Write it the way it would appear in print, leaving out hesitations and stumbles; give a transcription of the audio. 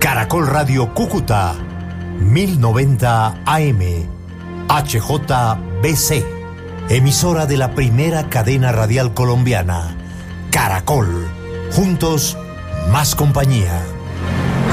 Caracol Radio Cúcuta, 1090 AM, HJBC, emisora de la primera cadena radial colombiana. Caracol, juntos, más compañía.